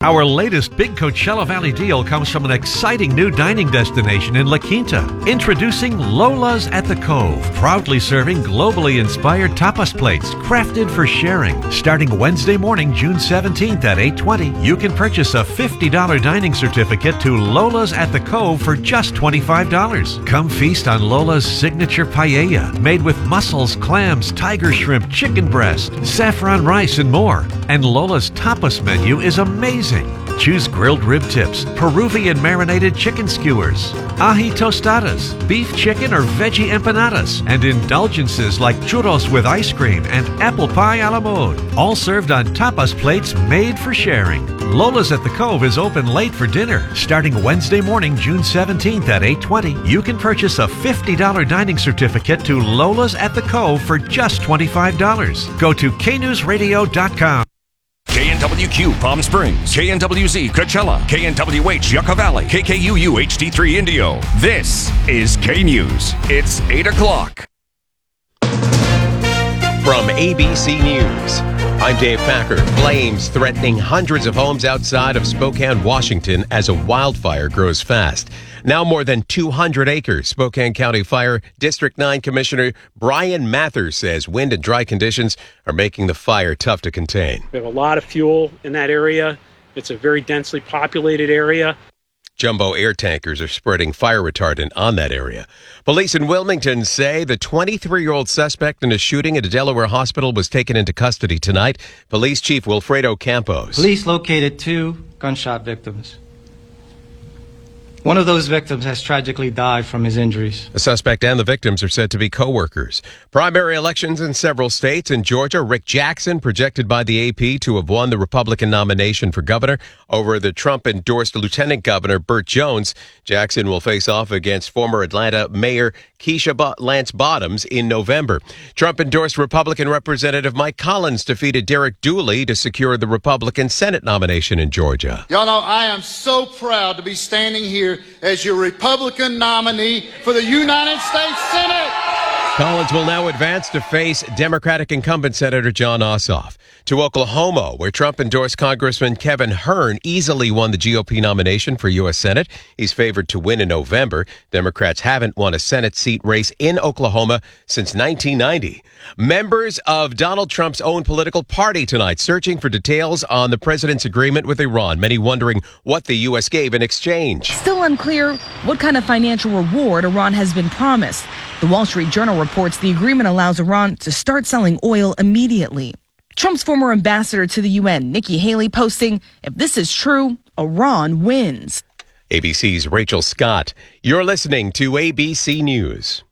Our latest big Coachella Valley deal comes from an exciting new dining destination in La Quinta. Introducing Lola's at the Cove, proudly serving globally inspired tapas plates crafted for sharing. Starting Wednesday morning, June 17th at 8:20, you can purchase a $50 dining certificate to Lola's at the Cove for just $25. Come feast on Lola's signature paella, made with mussels, clams, tiger shrimp, chicken breast, saffron rice, and more. And Lola's tapas menu is amazing. Choose grilled rib tips, Peruvian marinated chicken skewers, ají tostadas, beef, chicken, or veggie empanadas, and indulgences like churros with ice cream and apple pie a la mode. All served on tapas plates made for sharing. Lola's at the Cove is open late for dinner. Starting Wednesday morning, June 17th at 8:20, you can purchase a $50 dining certificate to Lola's at the Cove for just $25. Go to knewsradio.com. KNWQ Palm Springs, KNWZ Coachella, KNWH Yucca Valley, KKUU HD3 Indio. This is K News. It's 8 o'clock. From ABC News, I'm Dave Packer. Flames threatening hundreds of homes outside of Spokane, Washington as a wildfire grows fast. Now more than 200 acres. Spokane County Fire District 9 Commissioner Brian Mathers says wind and dry conditions are making the fire tough to contain. We have a lot of fuel in that area. It's a very densely populated area. Jumbo air tankers are spreading fire retardant on that area. Police in Wilmington say the 23-year-old suspect in a shooting at a Delaware hospital was taken into custody tonight. Police Chief Wilfredo Campos. Police located 2 gunshot victims. One of those victims has tragically died from his injuries. The suspect and the victims are said to be co-workers. Primary elections in several states. In Georgia, Rick Jackson, projected by the AP to have won the Republican nomination for governor over the Trump-endorsed Lieutenant Governor Burt Jones. Jackson will face off against former Atlanta Mayor Keisha Lance Bottoms in November. Trump-endorsed Republican Representative Mike Collins defeated Derek Dooley to secure the Republican Senate nomination in Georgia. Y'all know I am so proud to be standing here as your Republican nominee for the United States Senate. Collins will now advance to face Democratic incumbent Senator Jon Ossoff. To Oklahoma, where Trump-endorsed Congressman Kevin Hern easily won the GOP nomination for U.S. Senate. He's favored to win in November. Democrats haven't won a Senate seat race in Oklahoma since 1990. Members of Donald Trump's own political party tonight searching for details on the president's agreement with Iran, many wondering what the U.S. gave in exchange. Still unclear what kind of financial reward Iran has been promised. The Wall Street Journal reports the agreement allows Iran to start selling oil immediately. Trump's former ambassador to the UN, Nikki Haley, posting, "If this is true, Iran wins." ABC's Rachel Scott. You're listening to ABC News.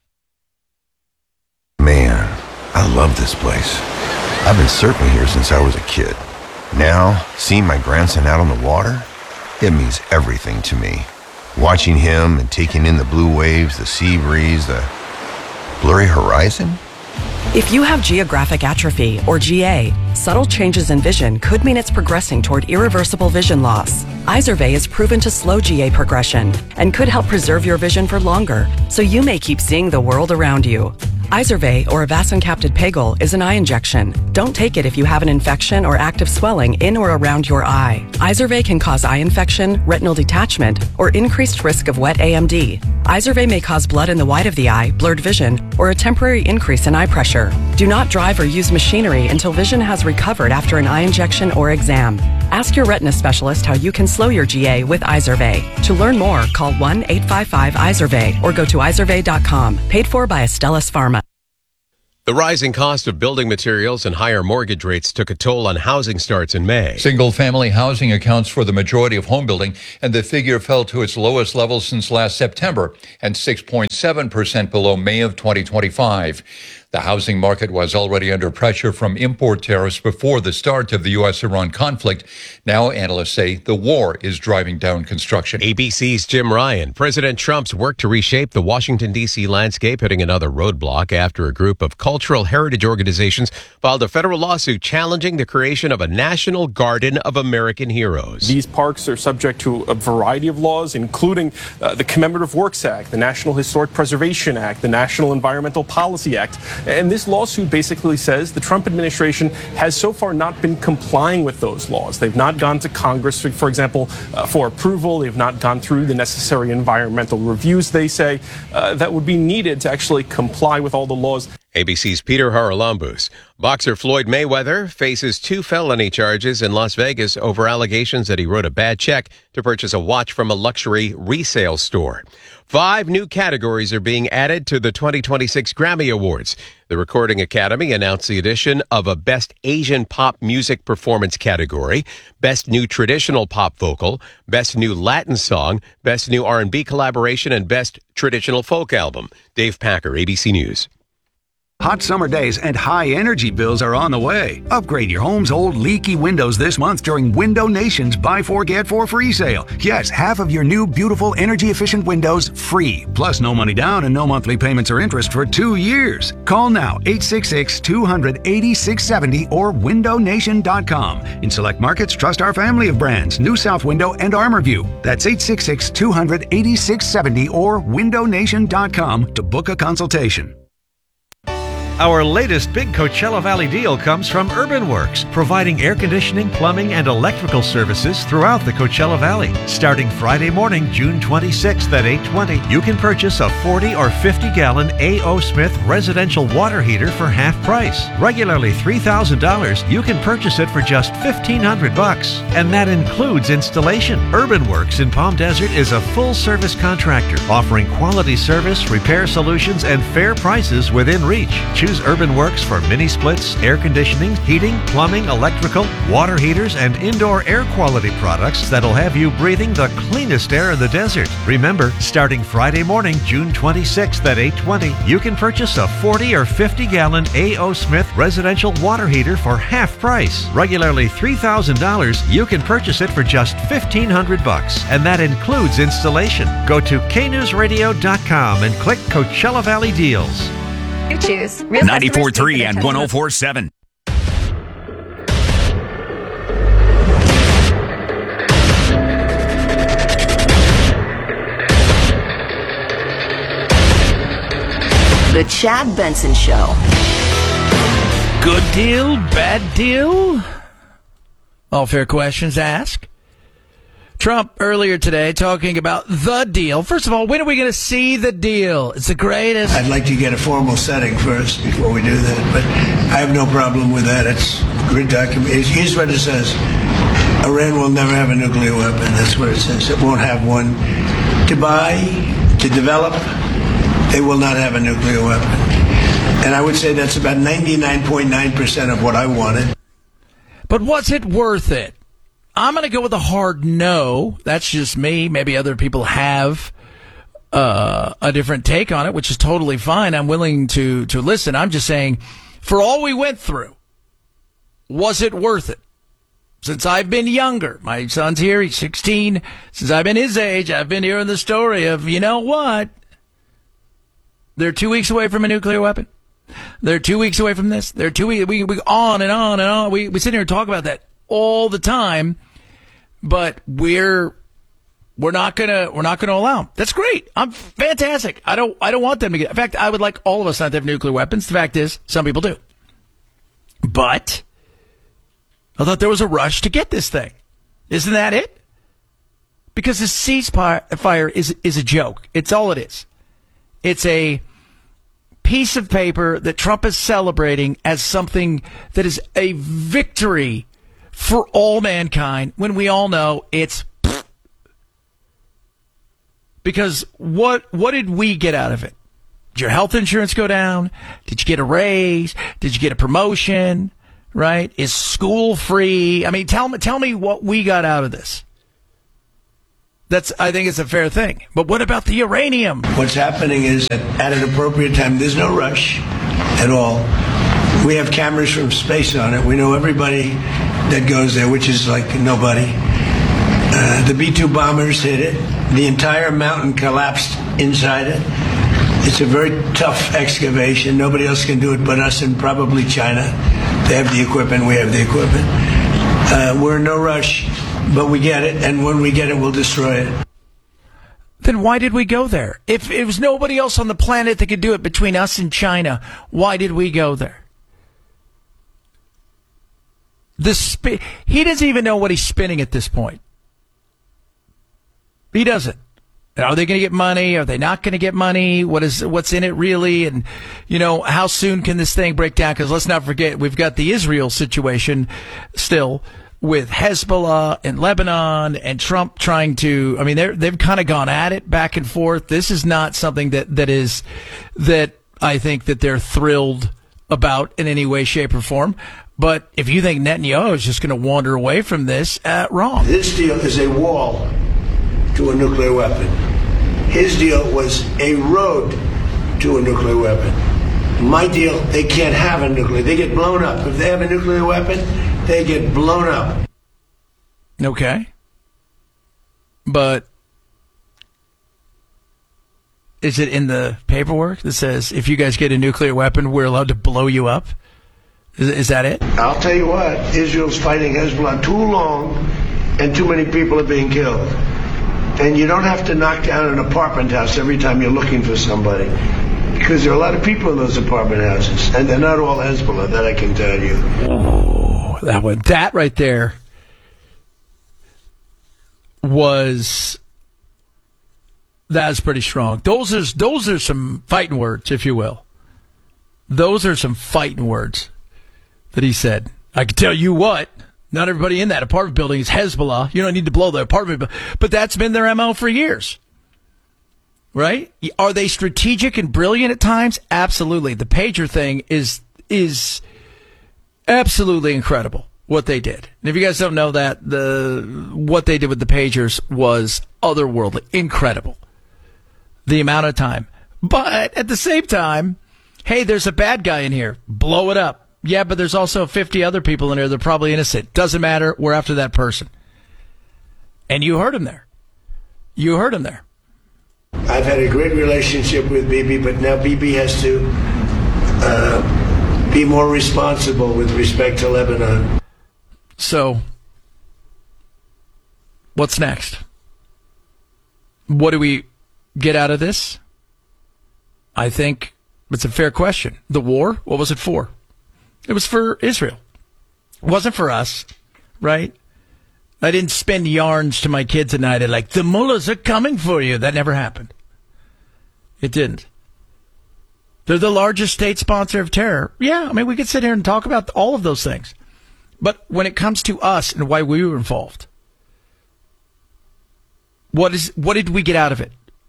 Man, I love this place. I've been surfing here since I was a kid. Now, seeing my grandson out on the water, it means everything to me. Watching him and taking in the blue waves, the sea breeze, the blurry horizon. If you have geographic atrophy, or GA, subtle changes in vision could mean it's progressing toward irreversible vision loss. Izervay is proven to slow GA progression and could help preserve your vision for longer, so you may keep seeing the world around you. Izervay, or avacincaptad pegol, is an eye injection. Don't take it if you have an infection or active swelling in or around your eye. Izervay can cause eye infection, retinal detachment, or increased risk of wet AMD. Izervay may cause blood in the white of the eye, blurred vision, or a temporary increase in eye pressure. Do not drive or use machinery until vision has recovered after an eye injection or exam. Ask your retina specialist how you can slow your GA with Izervay. To learn more, call 1-855-IZERVAY or go to izervay.com. Paid for by Astellas Pharma. The rising cost of building materials and higher mortgage rates took a toll on housing starts in May. Single-family housing accounts for the majority of home building, and the figure fell to its lowest level since last September and 6.7% below May of 2025. The housing market was already under pressure from import tariffs before the start of the U.S.-Iran conflict. Now analysts say the war is driving down construction. ABC's Jim Ryan. President Trump's work to reshape the Washington, D.C. landscape hitting another roadblock after a group of cultural heritage organizations filed a federal lawsuit challenging the creation of a National Garden of American Heroes. These parks are subject to a variety of laws, including the Commemorative Works Act, the National Historic Preservation Act, the National Environmental Policy Act. And this lawsuit basically says the Trump administration has so far not been complying with those laws. They've not gone to Congress, for example, for approval. They've not gone through the necessary environmental reviews, they say, that would be needed to actually comply with all the laws. ABC's Peter Haralambous. Boxer Floyd Mayweather faces 2 felony charges in Las Vegas over allegations that he wrote a bad check to purchase a watch from a luxury resale store. 5 new categories are being added to the 2026 Grammy Awards. The Recording Academy announced the addition of a Best Asian Pop Music Performance category, Best New Traditional Pop Vocal, Best New Latin Song, Best New R&B Collaboration, and Best Traditional Folk Album. Dave Packer, ABC News. Hot summer days and high energy bills are on the way. Upgrade your home's old leaky windows this month during Window Nation's Buy 4 Get 4 free sale. Yes, half of your new beautiful energy efficient windows free. Plus no money down and no monthly payments or interest for 2 years. Call now 866-200-8670 or windownation.com. In select markets, trust our family of brands, New South Window and ArmorView. That's 866-200-8670 or windownation.com to book a consultation. Our latest big Coachella Valley deal comes from UrbanWorks, providing air conditioning, plumbing, and electrical services throughout the Coachella Valley. Starting Friday morning, June 26th at 8:20, you can purchase a 40 or 50-gallon A.O. Smith residential water heater for half price. Regularly $3,000, you can purchase it for just $1,500, and that includes installation. UrbanWorks in Palm Desert is a full-service contractor offering quality service, repair solutions, and fair prices within reach. Choose UrbanWorks for mini splits, air conditioning, heating, plumbing, electrical, water heaters, and indoor air quality products that'll have you breathing the cleanest air in the desert. Remember, starting Friday morning, June 26th at 8:20, you can purchase a 40 or 50-gallon A.O. Smith residential water heater for half price. Regularly $3,000, you can purchase it for just $1,500, and that includes installation. Go to knewsradio.com and click Coachella Valley Deals. You choose. 94.3 and 104.7. The Chad Benson Show. Good deal, bad deal? All fair questions asked. Trump earlier today talking about the deal. First of all, when are we going to see the deal? It's the greatest. I'd like to get a formal setting first before we do that, but I have no problem with that. It's a good document. Here's what it says. Iran will never have a nuclear weapon. That's what it says. It won't have one. To buy, to develop, they will not have a nuclear weapon. And I would say that's about 99.9% of what I wanted. But was it worth it? I'm going to go with a hard no. That's just me. Maybe other people have a different take on it, which is totally fine. I'm willing to listen. I'm just saying, for all we went through, was it worth it? Since I've been younger, my son's here, he's 16. Since I've been his age, I've been hearing the story of, you know what? They're 2 weeks away from a nuclear weapon. They're 2 weeks away from this. They're 2 weeks. We on and on and on. We sit here and talk about that all the time, but we're not gonna allow them. That's great. I'm fantastic. I don't want them to get. In fact, I would like all of us not to have nuclear weapons. The fact is, some people do. But I thought there was a rush to get this thing. Isn't that it? Because the ceasefire is a joke. It's all it is. It's a piece of paper that Trump is celebrating as something that is a victory for all mankind, when we all know it's because what did we get out of it? Did your health insurance go down? Did you get a raise? Did you get a promotion? Right? Is school free? I mean, tell me what we got out of this. I think it's a fair thing. But what about the uranium? What's happening is that at an appropriate time, there's no rush at all. We have cameras from space on it. We know everybody that goes there, which is like nobody. The B-2 bombers hit it. The entire mountain collapsed inside it. It's a very tough excavation. Nobody else can do it but us and probably China. They have the equipment. We have the equipment. We're in no rush, but we get it. And when we get it, we'll destroy it. Then why did we go there? If it was nobody else on the planet that could do it between us and China, why did we go there? He doesn't even know what he's spinning at this point. He doesn't. Are they going to get money? Are they not going to get money? What's in it really? And, how soon can this thing break down? Because let's not forget, we've got the Israel situation still with Hezbollah and Lebanon and Trump trying to, they've kind of gone at it back and forth. This is not something that I think that they're thrilled about in any way, shape, or form. But if you think Netanyahu is just going to wander away from this, wrong. This deal is a wall to a nuclear weapon. His deal was a road to a nuclear weapon. My deal, they can't have a nuclear. They get blown up. If they have a nuclear weapon, they get blown up. Okay. But is it in the paperwork that says if you guys get a nuclear weapon, we're allowed to blow you up? Is that it? I'll tell you what, Israel's fighting Hezbollah too long and too many people are being killed. And you don't have to knock down an apartment house every time you're looking for somebody. Because there are a lot of people in those apartment houses. And they're not all Hezbollah, that I can tell you. Oh, that right there that's pretty strong. Those are some fighting words, if you will. Those are some fighting words that he said. I can tell you what. Not everybody in that apartment building is Hezbollah. You don't need to blow the apartment. But that's been their MO for years. Right? Are they strategic and brilliant at times? Absolutely. The pager thing is absolutely incredible, what they did. And if you guys don't know that, what they did with the pagers was otherworldly. Incredible. The amount of time. But at the same time, hey, there's a bad guy in here. Blow it up. Yeah, but there's also 50 other people in there that are probably innocent. Doesn't matter. We're after that person. And you heard him there. I've had a great relationship with Bibi, but now Bibi has to be more responsible with respect to Lebanon. So, what's next? What do we get out of this? I think it's a fair question. The war, what was it for? It was for Israel. It wasn't for us, right? I didn't spend yarns to my kids at night like, the mullahs are coming for you. That never happened. It didn't. They're the largest state sponsor of terror. Yeah, we could sit here and talk about all of those things. But when it comes to us and why we were involved, what did we get out of it?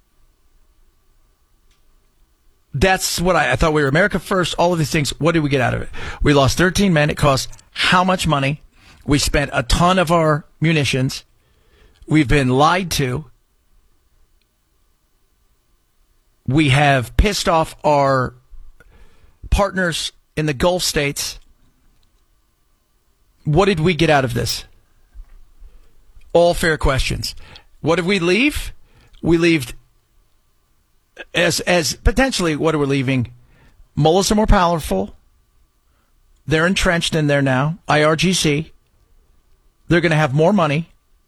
That's what I thought. We were America first, all of these things. What did we get out of it? We lost 13 men. It cost how much money? We spent a ton of our munitions. We've been lied to. We have pissed off our partners in the Gulf states. What did we get out of this? All fair questions. What did we leave? We leave as potentially what are we leaving? Mullahs are more powerful. They're entrenched in there now. IRGC. They're going to have more money.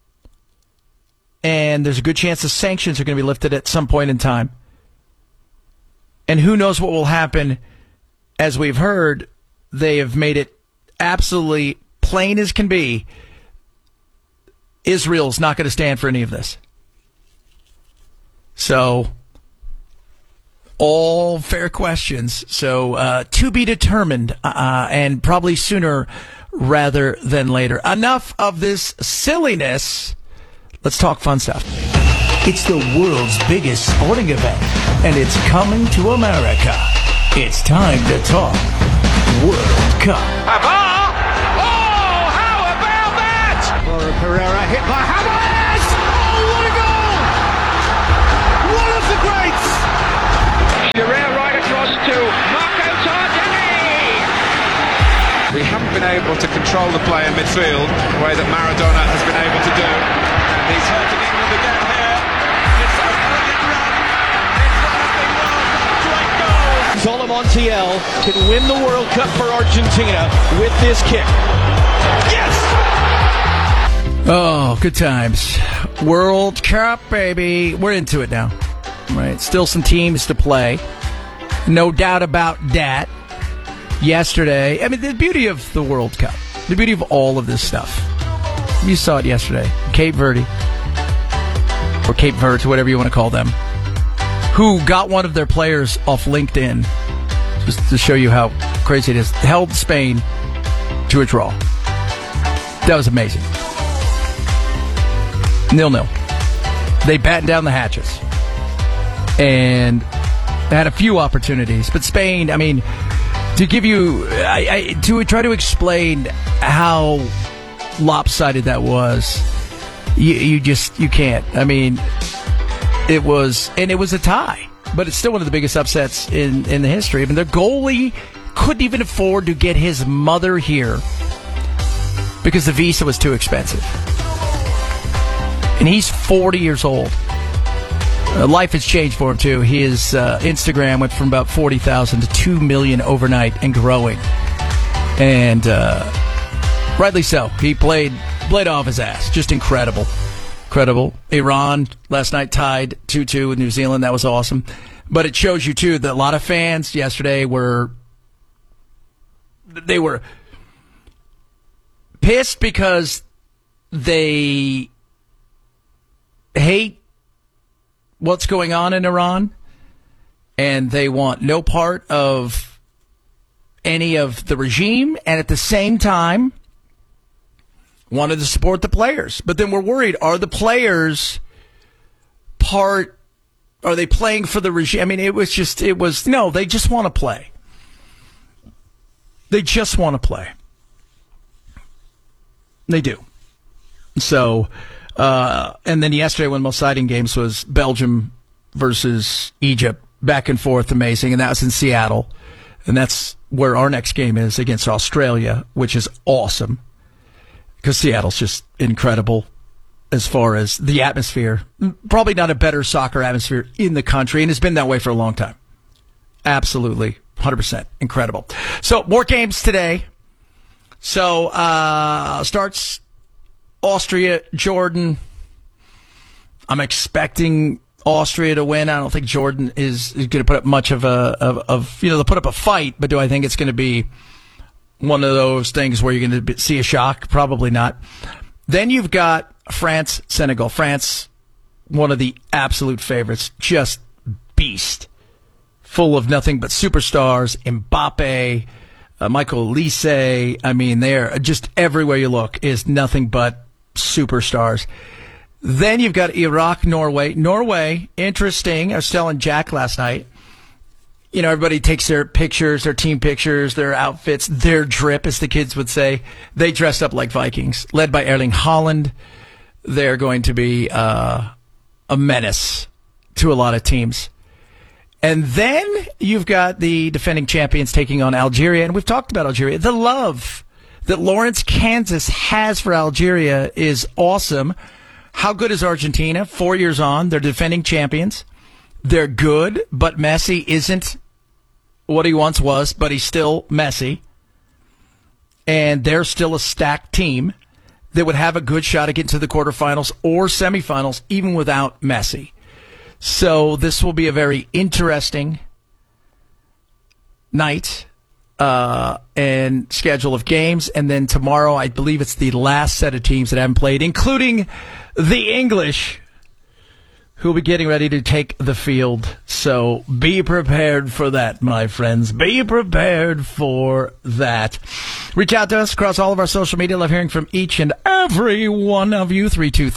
And there's a good chance the sanctions are going to be lifted at some point in time. And who knows what will happen. As we've heard, they have made it absolutely plain as can be. Israel's not going to stand for any of this. So, all fair questions. So, to be determined, and probably sooner rather than later. Enough of this silliness. Let's talk fun stuff. It's the world's biggest sporting event, and it's coming to America. It's time to talk World Cup. Oh, how about that? Laura Pereira hit by Hamas! Oh, what a goal! One of the greats! Shearer right across to Marco Tardelli! We haven't been able to control the play in midfield the way that Maradona has been able to do. And he's hurting England again here. It's a brilliant run in front of the World Cup. Great goal! Solo Montiel can win the World Cup for Argentina with this kick. Yes! Oh, good times. World Cup, baby. We're into it now. Right. Still some teams to play. No doubt about that. Yesterday, I mean, the beauty of the World Cup, the beauty of all of this stuff. You saw it yesterday. Cape Verde, or Cape Verde, whatever you want to call them, who got one of their players off LinkedIn, just to show you how crazy it is, held Spain to a draw. That was amazing. 0-0. They battened down the hatches and had a few opportunities, but Spain, I mean, to give you, to try to explain how lopsided that was, you can't. I mean, it was a tie, but it's still one of the biggest upsets in the history. I mean, their goalie couldn't even afford to get his mother here because the visa was too expensive. And he's 40 years old. Life has changed for him, too. His Instagram went from about 40,000 to 2 million overnight and growing. And rightly so. He played off his ass. Just incredible. Incredible. Iran last night tied 2-2 with New Zealand. That was awesome. But it shows you, too, that a lot of fans yesterday were pissed because they hate what's going on in Iran, and they want no part of any of the regime, and at the same time wanted to support the players. But then we're worried, are the players are they playing for the regime? I mean, no, they just want to play. They just want to play. They do. So, and then yesterday, one of the most exciting games was Belgium versus Egypt, back and forth, amazing, and that was in Seattle, and that's where our next game is, against Australia, which is awesome because Seattle's just incredible as far as the atmosphere. Probably not a better soccer atmosphere in the country, and it's been that way for a long time. Absolutely, 100% incredible. So more games today. So starts Austria, Jordan. I'm expecting Austria to win. I don't think Jordan is going to put up much of they'll put up a fight, but do I think it's going to be one of those things where you're going to see a shock? Probably not. Then you've got France, Senegal. France, one of the absolute favorites, just beast, full of nothing but superstars. Mbappe, Michael Olise. I mean, they're just everywhere you look is nothing but superstars. Then you've got Iraq, Norway. Norway, interesting. I was telling Jack last night, you know, everybody takes their pictures, their team pictures, their outfits, their drip, as the kids would say. They dressed up like Vikings, led by Erling Haaland. They're going to be a menace to a lot of teams. And then you've got the defending champions taking on Algeria. And we've talked about Algeria. The love that Lawrence, Kansas has for Algeria is awesome. How good is Argentina? 4 years on. They're defending champions. They're good, but Messi isn't what he once was, but he's still Messi. And they're still a stacked team that would have a good shot at getting to the quarterfinals or semifinals, even without Messi. So this will be a very interesting night and schedule of games. And then tomorrow, I believe it's the last set of teams that haven't played, including the English, who will be getting ready to take the field. So be prepared for that, my friends. Be prepared for that. Reach out to us across all of our social media. Love hearing from each and every one of you.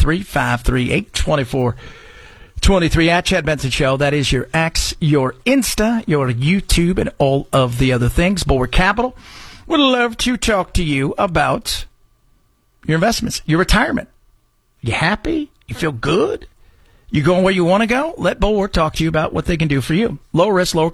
323-538-2423 at Chad Benson Show. That is your X, your Insta, your YouTube, and all of the other things. Bulwark Capital would love to talk to you about your investments, your retirement. You happy? You feel good? You going where you want to go? Let Bulwark talk to you about what they can do for you. Low risk, low